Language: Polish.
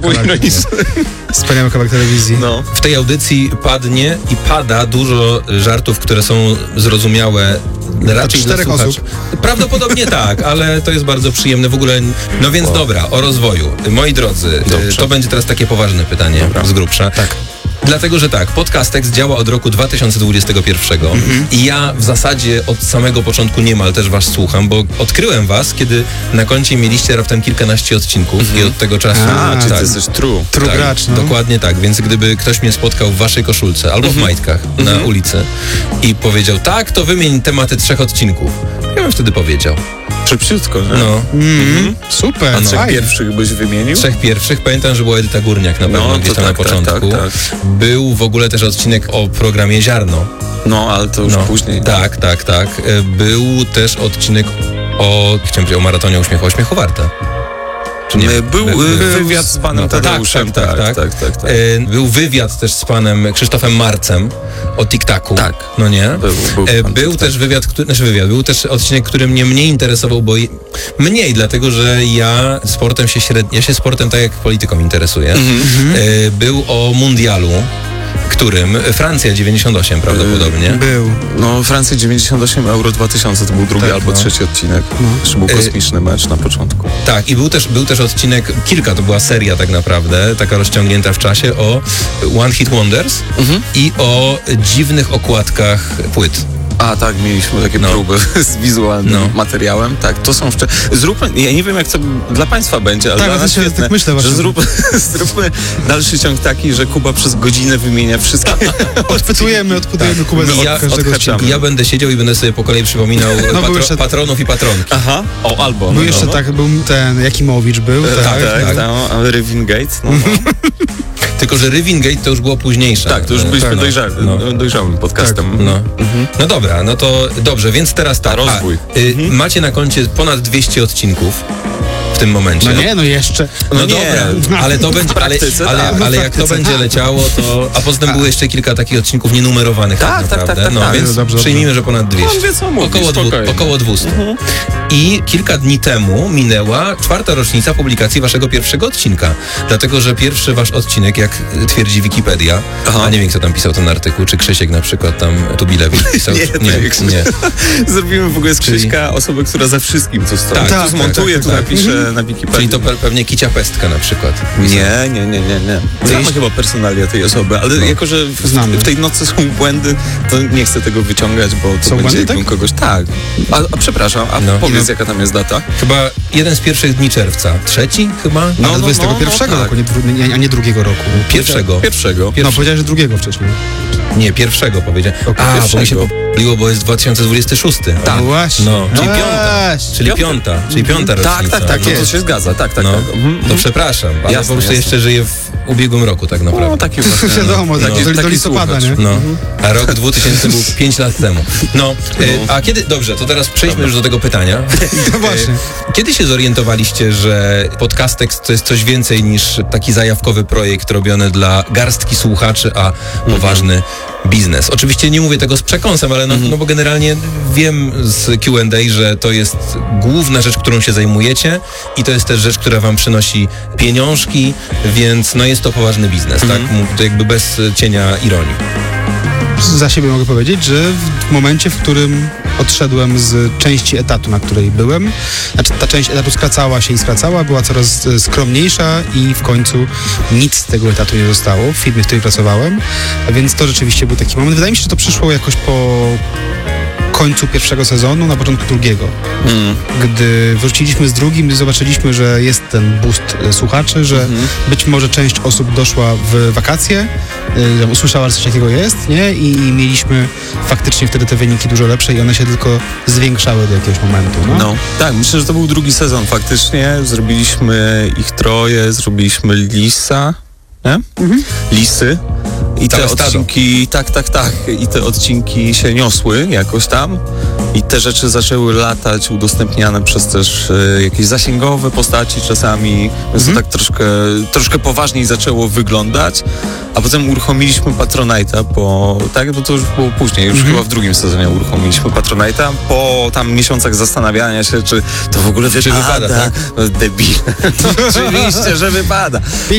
był ironiczny. Wspaniały kawałek telewizji. No. W tej audycji padnie i pada dużo żartów, które są zrozumiałe raczej dla 4 słuchaczy. osób. Prawdopodobnie tak, ale to jest bardzo przyjemne w ogóle. No więc dobra, o rozwoju. Moi drodzy, to będzie teraz takie poważne pytanie z grubsza. Tak. Dlatego, że tak, Podcastex działa od roku 2021 i ja w zasadzie od samego początku niemal też was słucham, bo odkryłem was, kiedy na koncie mieliście raptem kilkanaście odcinków i od tego czasu... Czy ty jesteś true. True tak, gracz, no. dokładnie tak, więc gdyby ktoś mnie spotkał w waszej koszulce albo w majtkach na ulicy i powiedział, tak, to wymień tematy 3 odcinków, ja bym wtedy powiedział. Szybciutko, nie? No. Super. A 3 fajnie. pierwszych byś wymienił? 3 pierwszych, pamiętam, że była Edyta Górniak na pewno gdzieś tam na początku. Tak. Był w ogóle też odcinek o programie Ziarno. No, ale to już później. Tak. Był też odcinek chciałem powiedzieć, o maratonie Uśmiechu Warte. Czy nie? Był wywiad z panem Tadeuszem. Tak. Był wywiad też z panem Krzysztofem Marcem o TikTaku. Tak. No nie? Był też był też odcinek, który mnie mniej interesował, bo mniej, dlatego że ja się sportem tak jak polityką interesuję. Był o mundialu, którym Francja 98 prawdopodobnie. Był. No, Francja 98, Euro 2000 to był drugi albo trzeci odcinek. Jeszcze był kosmiczny mecz na początku. Tak, i był też odcinek, to była seria tak naprawdę, taka rozciągnięta w czasie, o One Hit Wonders i o dziwnych okładkach płyt. A tak, mieliśmy takie próby z wizualnym materiałem. Tak, to są zróbmy, ja nie wiem jak to dla państwa będzie, ale dla nas świetne, tak myślę właśnie. że zróbmy dalszy ciąg taki, że Kuba przez godzinę wymienia wszystkie. Odpytujemy Kubę z każdego odcinka. Ja będę siedział i będę sobie po kolei przypominał patronów i patronki. Aha, albo. Był jeszcze był ten Jakimowicz był. Tak. Rivin Gate. Tylko, że Rivin Gate to już było późniejsze. Tak, to już byliśmy dojrzałym podcastem. No dobra, no to dobrze, więc teraz tak. Rozwój. Macie na koncie ponad 200 odcinków w tym momencie. Jeszcze. No dobra, ale to będzie, ale jak to będzie leciało, to... A poza tym było jeszcze kilka takich odcinków nienumerowanych tak naprawdę. Więc przyjmijmy, że ponad 200. Około 200. I kilka dni temu minęła 4. rocznica publikacji waszego pierwszego odcinka. Dlatego, że pierwszy wasz odcinek, jak twierdzi Wikipedia, a nie wiem, kto tam pisał ten artykuł, czy Krzysiek na przykład tam Tubilewicz pisał. Nie. Zrobimy w ogóle z Krzyśka osobę, która za wszystkim co stoi. Tak, tu zmontuje, tu napisze na Wikipedii. Czyli to pewnie Kicia Pestka na przykład. Nie. Znamy chyba personalia tej osoby, ale jako, że w tej nocy są błędy, to nie chcę tego wyciągać, bo to są będzie błędy, jakbym kogoś... Tak. A przepraszam, powiedz jaka tam jest data? Chyba jeden z pierwszych dni czerwca. 3 chyba? No, 21 roku, a nie 2 roku. Pierwszego. No, powiedziałeś, że 2 wcześniej. Nie, pierwszego powiedziałem. Bo mi się pomyliło, bo jest 2026. Tak. No właśnie. Czyli piąta rocznica. Tak, to się zgadza. Tak. To przepraszam, ale po prostu jeszcze żyję w ubiegłym roku tak naprawdę. No, taki właśnie. Wiadomo, do listopada, nie? A rok 2000 był 5 lat temu. A kiedy... Dobrze, to teraz przejdźmy już do tego pytania. No właśnie. Kiedy się zorientowaliście, że Podcastex to jest coś więcej niż taki zajawkowy projekt robiony dla garstki słuchaczy, a poważny biznes? Oczywiście nie mówię tego z przekąsem, ale no bo generalnie wiem z Q&A, że to jest główna rzecz, którą się zajmujecie i to jest też rzecz, która wam przynosi pieniążki, więc jest to poważny biznes, tak? To jakby bez cienia ironii. Za siebie mogę powiedzieć, że w momencie, w którym odszedłem z części etatu, na której byłem, znaczy ta część etatu skracała, była coraz skromniejsza i w końcu nic z tego etatu nie zostało w firmie, w której pracowałem, a więc to rzeczywiście był taki moment. Wydaje mi się, że to przyszło jakoś po końcu pierwszego sezonu, na początku drugiego. Gdy wróciliśmy z drugim, zobaczyliśmy, że jest ten boost słuchaczy, że być może część osób doszła w wakacje, usłyszała, że coś takiego jest, nie? I mieliśmy faktycznie wtedy te wyniki dużo lepsze i one się tylko zwiększały do jakiegoś momentu. No, tak, myślę, że to był drugi sezon faktycznie. Zrobiliśmy ich 3, zrobiliśmy Lisa, nie? Lisy. I te odcinki, tak. I te odcinki się niosły jakoś tam. I te rzeczy zaczęły latać, udostępniane przez też jakieś zasięgowe postaci czasami. Więc to tak troszkę poważniej zaczęło wyglądać. A potem uruchomiliśmy Patronite'a, bo to już było później, już chyba w drugim sezonie uruchomiliśmy Patronite'a. Po tam miesiącach zastanawiania się, czy to w ogóle wypada. Tak? Debil. Oczywiście, że wypada.